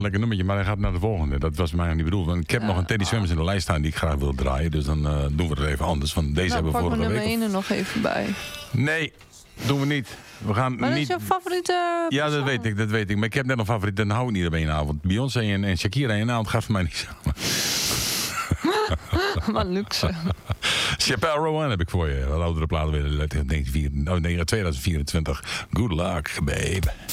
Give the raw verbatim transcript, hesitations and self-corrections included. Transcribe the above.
Lekker nummertje, maar hij gaat naar de volgende. Dat was mij niet bedoeld. Want ik heb Ja, nog een Teddy Swimmers in de lijst staan die ik graag wil draaien. Dus dan uh, doen we het even anders. Van deze nou, hebben we pak vorige nummer week. één er nog even bij. Nee, doen we niet. We gaan Maar dat niet... is jouw favoriete Ja, dat persoon? weet ik, dat weet ik. Maar ik heb net een favoriet, dan hou ik niet op één avond. Beyoncé en, en Shakira in een avond gaat voor mij niet samen. Wat luxe. Chappelle Rowan heb ik voor je. Wat oudere platen weer. tweeduizend vierentwintig. Good luck, babe.